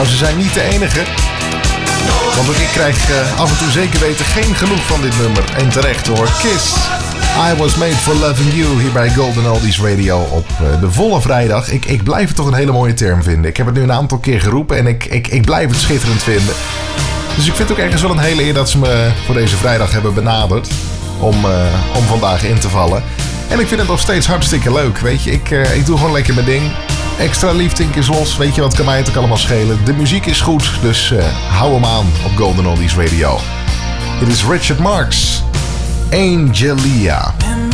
Nou, ze zijn niet de enige. Want ook ik krijg af en toe zeker weten geen genoeg van dit nummer. En terecht hoor. Kiss. I Was Made For Loving You hier bij Golden Oldies Radio op de volle vrijdag. Ik blijf het toch een hele mooie term vinden. Ik heb het nu een aantal keer geroepen en ik blijf het schitterend vinden. Dus ik vind het ook ergens wel een hele eer dat ze me voor deze vrijdag hebben benaderd. Om vandaag in te vallen. En ik vind het nog steeds hartstikke leuk. Weet je, ik doe gewoon lekker mijn ding. Extra liefdink is los. Weet je wat, kan mij het ook allemaal schelen. De muziek is goed, dus hou hem aan op Golden Oldies Radio. Dit is Richard Marx. Angelia.